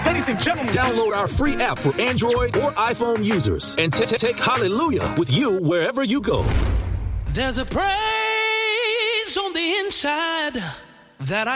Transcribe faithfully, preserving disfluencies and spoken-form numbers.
Ladies and gentlemen, download our free app for Android or iPhone users and t- t- take Hallelujah with you wherever you go. There's a praise on the inside that I